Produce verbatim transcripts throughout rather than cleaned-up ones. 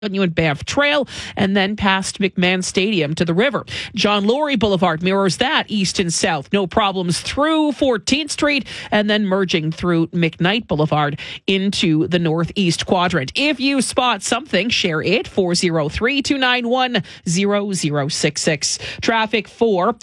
You and Banff Trail, and then past McMahon Stadium to the river. John Laurie Boulevard mirrors that east and south. No problems through fourteenth Street, and then merging through McKnight Boulevard into the northeast quadrant. If you spot something, share it. four oh three, two nine one, zero zero six six. Traffic for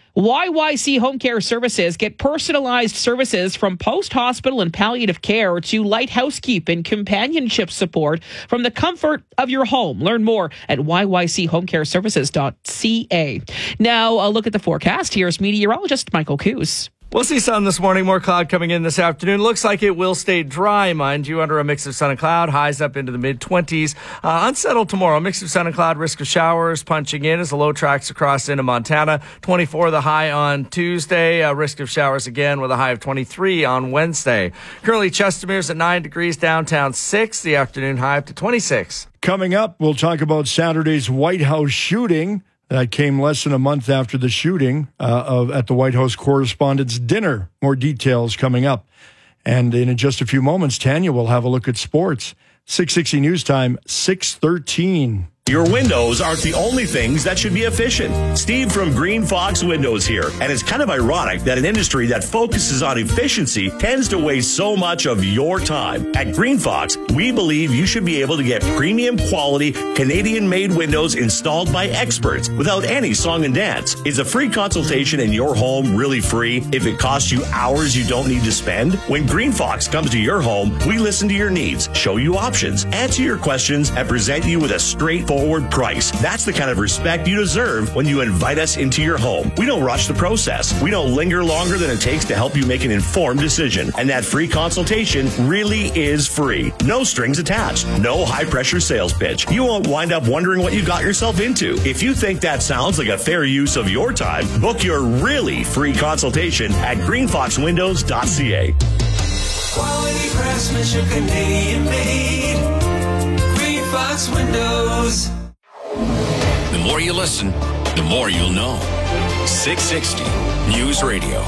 Y Y C Home Care Services. Get personalized services from post-hospital and palliative care to light housekeeping, companionship support from the comfort of your home. Learn more at y y c home care services dot c a. Now, a look at the forecast. Here's meteorologist Michael Coos. We'll see sun this morning, more cloud coming in this afternoon. Looks like it will stay dry, mind you, under a mix of sun and cloud. Highs up into the mid-twenties. Uh, unsettled tomorrow. Mix of sun and cloud, risk of showers punching in as the low tracks across into Montana. twenty-four the high on Tuesday. Uh, risk of showers again with a high of twenty-three on Wednesday. Currently, Chestermere's at nine degrees, downtown six. The afternoon high up to twenty-six. Coming up, we'll talk about Saturday's White House shooting. That came less than a month after the shooting uh, of at the White House Correspondents' Dinner. More details coming up. And in just a few moments, Tanya will have a look at sports. six sixty News Time, six thirteen. Your windows aren't the only things that should be efficient. Steve from Green Fox Windows here. And it's kind of ironic that an industry that focuses on efficiency tends to waste so much of your time. At Green Fox, we believe you should be able to get premium quality Canadian-made windows installed by experts without any song and dance. Is a free consultation in your home really free if it costs you hours you don't need to spend? When Green Fox comes to your home, we listen to your needs, show you options, answer your questions, and present you with a straightforward price. That's the kind of respect you deserve when you invite us into your home. We don't rush the process. We don't linger longer than it takes to help you make an informed decision. And that free consultation really is free. No strings attached. No high-pressure sales pitch. You won't wind up wondering what you got yourself into. If you think that sounds like a fair use of your time, book your really free consultation at green fox windows dot c a. Quality craftsmanship, Canadian made. Green Fox Windows. The more you listen, the more you'll know. six sixty News Radio.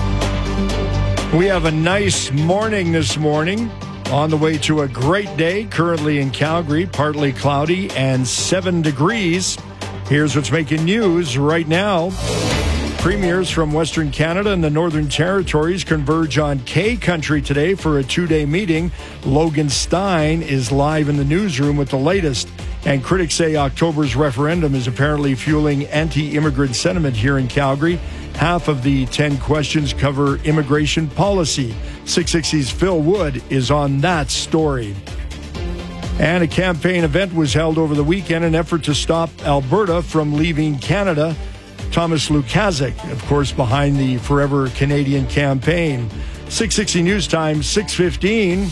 We have a nice morning this morning. On the way to a great day. Currently in Calgary, partly cloudy and seven degrees. Here's what's making news right now. Premiers from Western Canada and the Northern Territories converge on K-Country today for a two-day meeting. Logan Stein is live in the newsroom with the latest. And critics say October's referendum is apparently fueling anti-immigrant sentiment here in Calgary. Half of the ten questions cover immigration policy. six sixty's Phil Wood is on that story. And a campaign event was held over the weekend in an effort to stop Alberta from leaving Canada. Thomas Lukaszuk, of course, behind the Forever Canadian campaign. six sixty News Time, six fifteen.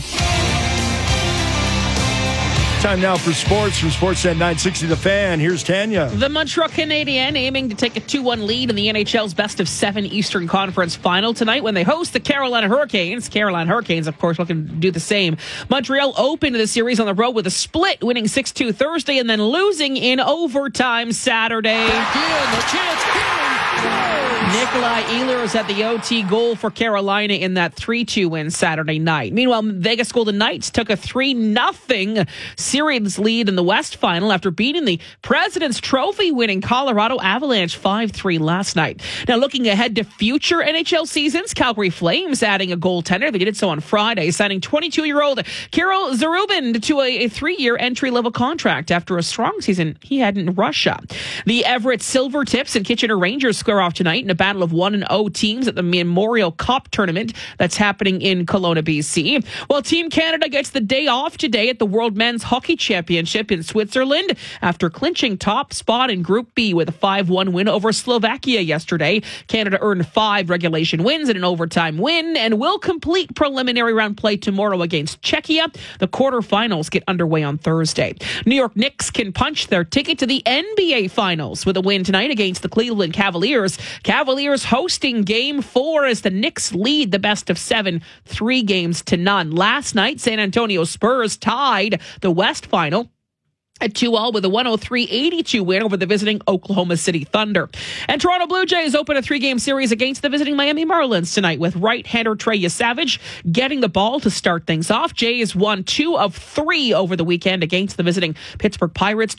Time now for sports from Sportsnet nine sixty The Fan. Here's Tanya. The Montreal Canadiens aiming to take a two one lead in the N H L's best of seven Eastern Conference final tonight when they host the Carolina Hurricanes. Carolina Hurricanes, of course, looking to do the same. Montreal opened the series on the road with a split, winning six two Thursday and then losing in overtime Saturday. Back in, the chance coming. Nikolai Ehlers at the O T goal for Carolina in that three two win Saturday night. Meanwhile, Vegas Golden Knights took a three nothing series lead in the West Final after beating the President's Trophy winning Colorado Avalanche five three last night. Now, looking ahead to future N H L seasons, Calgary Flames adding a goaltender. They did so on Friday, signing twenty-two-year-old Kirill Zarubin to a, a three-year entry-level contract after a strong season he had in Russia. The Everett Silvertips and Kitchener Rangers square off tonight in a battle of one and oh teams at the Memorial Cup tournament that's happening in Kelowna, B C. Well, Team Canada gets the day off today at the World Men's Hockey Championship in Switzerland after clinching top spot in Group B with a five one win over Slovakia yesterday. Canada earned five regulation wins and an overtime win and will complete preliminary round play tomorrow against Czechia. The quarterfinals get underway on Thursday. New York Knicks can punch their ticket to the N B A Finals with a win tonight against the Cleveland Cavaliers. Cavaliers hosting game four as the Knicks lead the best of seven, three games to none. Last night, San Antonio Spurs tied the West Final at two all with a one oh three eighty-two win over the visiting Oklahoma City Thunder. And Toronto Blue Jays open a three-game series against the visiting Miami Marlins tonight with right-hander Trey Savage getting the ball to start things off. Jays won two of three over the weekend against the visiting Pittsburgh Pirates.